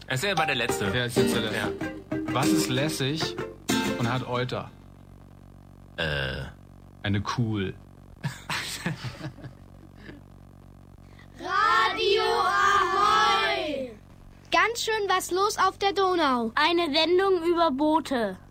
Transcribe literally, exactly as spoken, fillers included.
Es ist aber der letzte. Der ist jetzt der letzte. Ja. Was ist lässig und hat Euter? Äh. Eine Kuhl. Radio Ahoi! Ganz schön was los auf der Donau. Eine Sendung über Boote.